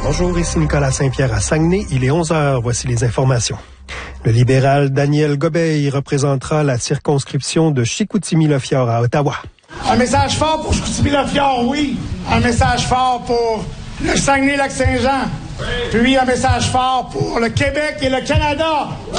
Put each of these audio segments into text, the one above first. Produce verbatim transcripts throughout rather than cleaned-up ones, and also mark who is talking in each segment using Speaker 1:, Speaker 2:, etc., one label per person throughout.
Speaker 1: Bonjour, ici Nicolas Saint-Pierre à Saguenay. Il est onze heures. Voici les informations. Le libéral Daniel Gobeil représentera la circonscription de Chicoutimi-Le-Fjord à Ottawa.
Speaker 2: Un message fort pour Chicoutimi-Le-Fjord, oui. Un message fort pour le Saguenay-Lac-Saint-Jean. Oui. Puis un message fort pour le Québec et le Canada. Oui.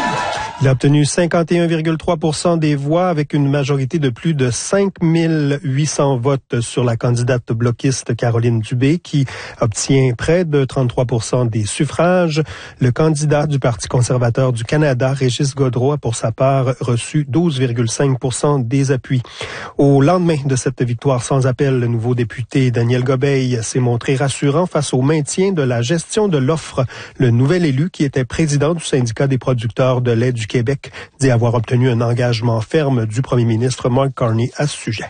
Speaker 1: Il a obtenu cinquante et un virgule trois pour cent des voix avec une majorité de plus de cinq mille huit cents votes sur la candidate bloquiste Caroline Dubé qui obtient près de trente-trois pour cent des suffrages. Le candidat du Parti conservateur du Canada, Régis Gaudreault, a pour sa part reçu douze virgule cinq pour cent des appuis. Au lendemain de cette victoire sans appel, le nouveau député Daniel Gobeil s'est montré rassurant face au maintien de la gestion de l'offre. Le nouvel élu, qui était président du syndicat des producteurs de lait du Québec, dit avoir obtenu un engagement ferme du premier ministre Mark Carney à ce sujet.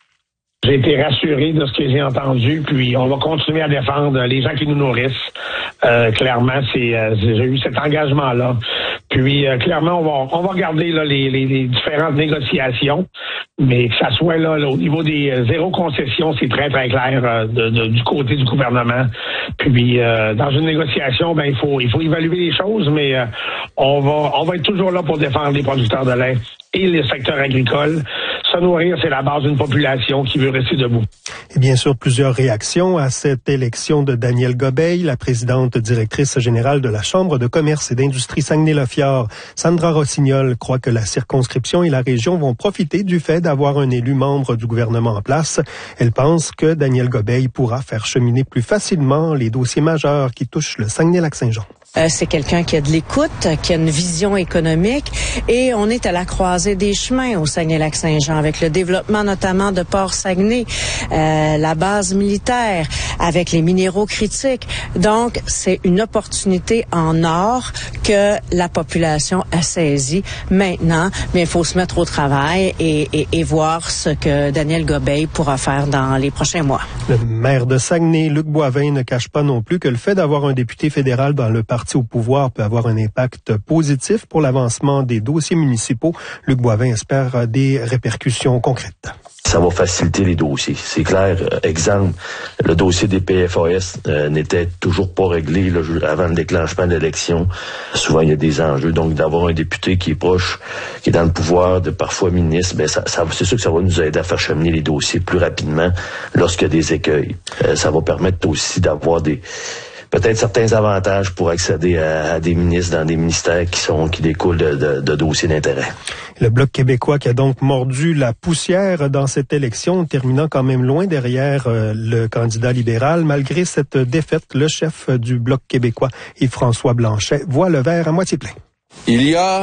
Speaker 3: J'ai été rassuré de ce que j'ai entendu, puis on va continuer à défendre les gens qui nous nourrissent. Euh, clairement, c'est euh, j'ai eu cet engagement-là. Puis euh, clairement, on va on va regarder là, les, les, les différentes négociations, mais que ça soit là, là au niveau des euh, zéro concession, c'est très très clair euh, de, de, du côté du gouvernement. Puis euh, dans une négociation, ben il faut il faut évaluer les choses, mais euh, on va on va être toujours là pour défendre les producteurs de lait et les secteurs agricoles. Se nourrir, c'est la base d'une population qui veut rester debout.
Speaker 1: Et bien sûr, plusieurs réactions à cette élection de Daniel Gobeil. La présidente directrice générale de la Chambre de commerce et d'industrie Saguenay-Le-Fjord, Sandra Rossignol, croit que la circonscription et la région vont profiter du fait d'avoir un élu membre du gouvernement en place. Elle pense que Daniel Gobeil pourra faire cheminer plus facilement les dossiers majeurs qui touchent le Saguenay-Lac-Saint-Jean.
Speaker 4: Euh, c'est quelqu'un qui a de l'écoute, qui a une vision économique et on est à la croisée des chemins au Saguenay-Lac-Saint-Jean avec le développement notamment de Port-Saguenay, euh, la base militaire, avec les minéraux critiques. Donc, c'est une opportunité en or que la population a saisie maintenant, mais il faut se mettre au travail et, et, et voir ce que Daniel Gobeil pourra faire dans les prochains mois.
Speaker 1: Le maire de Saguenay, Luc Boivin, ne cache pas non plus que le fait d'avoir un député fédéral dans le parti au pouvoir peut avoir un impact positif pour l'avancement des dossiers municipaux. Luc Boivin espère des répercussions concrètes.
Speaker 5: Ça va faciliter les dossiers. C'est clair. Euh, exemple, le dossier des P F A S euh, n'était toujours pas réglé là, avant le déclenchement de l'élection. Souvent, il y a des enjeux. Donc, d'avoir un député qui est proche, qui est dans le pouvoir, de parfois ministre, ben ça, ça, c'est sûr que ça va nous aider à faire cheminer les dossiers plus rapidement lorsqu'il y a des écueils. Euh, ça va permettre aussi d'avoir des peut-être certains avantages pour accéder à, à des ministres dans des ministères qui sont qui découlent de, de, de dossiers d'intérêt.
Speaker 1: Le Bloc québécois qui a donc mordu la poussière dans cette élection, terminant quand même loin derrière euh, le candidat libéral. Malgré cette défaite, le chef du Bloc québécois, Yves-François Blanchet, voit le verre à moitié plein.
Speaker 6: Il y a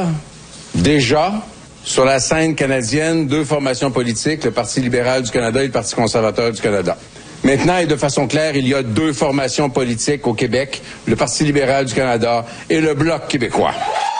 Speaker 6: déjà sur la scène canadienne deux formations politiques, le Parti libéral du Canada et le Parti conservateur du Canada. Maintenant, et de façon claire, il y a deux formations politiques au Québec, le Parti libéral du Canada et le Bloc québécois.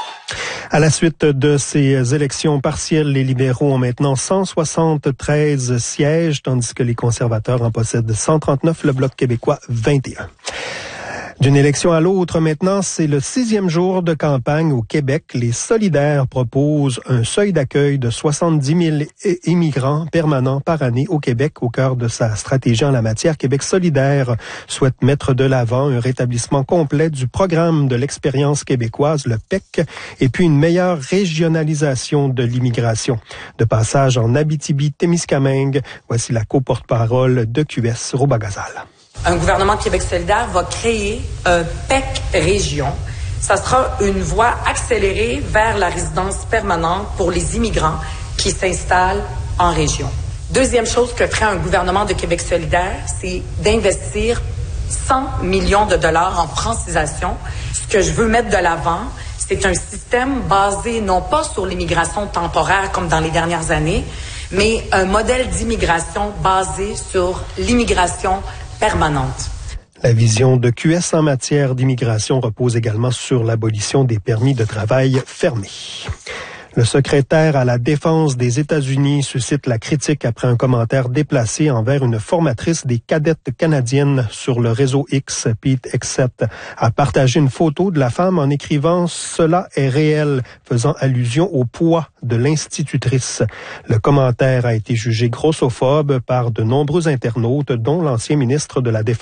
Speaker 1: À la suite de ces élections partielles, les libéraux ont maintenant cent soixante-treize sièges, tandis que les conservateurs en possèdent cent trente-neuf, le Bloc québécois vingt et un. D'une élection à l'autre, maintenant, c'est le sixième jour de campagne au Québec. Les Solidaires proposent un seuil d'accueil de soixante-dix mille immigrants permanents par année au Québec. Au cœur de sa stratégie en la matière, Québec solidaire souhaite mettre de l'avant un rétablissement complet du programme de l'expérience québécoise, le P E C, et puis une meilleure régionalisation de l'immigration. De passage en Abitibi-Témiscamingue, voici la co-porte-parole de Q S, Roba Gazal.
Speaker 7: Un gouvernement Québec solidaire va créer un P E C région. Ça sera une voie accélérée vers la résidence permanente pour les immigrants qui s'installent en région. Deuxième chose que ferait un gouvernement de Québec solidaire, c'est d'investir cent millions de dollars en francisation. Ce que je veux mettre de l'avant, c'est un système basé non pas sur l'immigration temporaire comme dans les dernières années, mais un modèle d'immigration basé sur l'immigration permanente.
Speaker 1: La vision de Q S en matière d'immigration repose également sur l'abolition des permis de travail fermés. Le secrétaire à la défense des États-Unis suscite la critique après un commentaire déplacé envers une formatrice des cadettes canadiennes sur le réseau X. Pete Hegseth a partagé une photo de la femme en écrivant « Cela est réel », faisant allusion au poids de l'institutrice. Le commentaire a été jugé grossophobe par de nombreux internautes, dont l'ancien ministre de la Défense